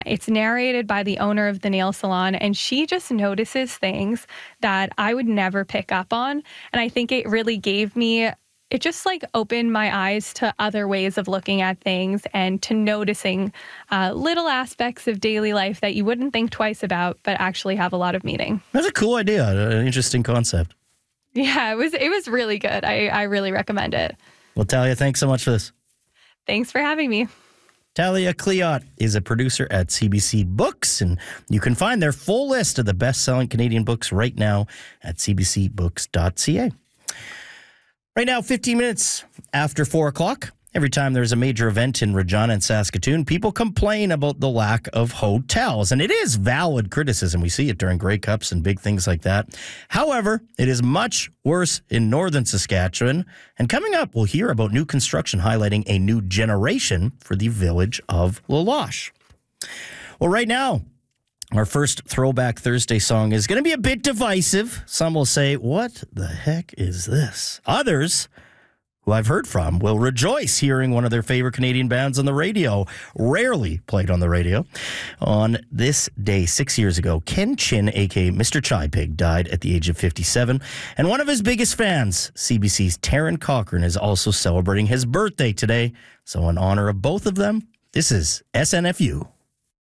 It's narrated by the owner of the nail salon, and she just notices things that I would never pick up on. And I think it really gave me, it just like opened my eyes to other ways of looking at things and to noticing little aspects of daily life that you wouldn't think twice about, but actually have a lot of meaning. That's a cool idea, an interesting concept. Yeah, it was really good. I really recommend it. Well, Talia, thanks so much for this. Thanks for having me. Talia Cleott is a producer at CBC Books, and you can find their full list of the best-selling Canadian books right now at cbcbooks.ca. Right now, 15 minutes after 4 o'clock. Every time there's a major event in Regina and Saskatoon, people complain about the lack of hotels. And it is valid criticism. We see it during Grey Cups and big things like that. However, it is much worse in northern Saskatchewan. And coming up, we'll hear about new construction highlighting a new generation for the village of La Loche. Well, right now, our first Throwback Thursday song is going to be a bit divisive. Some will say, what the heck is this? Others, who I've heard from, will rejoice hearing one of their favorite Canadian bands on the radio, rarely played on the radio. On this day, 6 years ago, Ken Chin, a.k.a. Mr. Chai Pig, died at the age of 57. And one of his biggest fans, CBC's Taryn Cochran, is also celebrating his birthday today. So in honor of both of them, this is SNFU.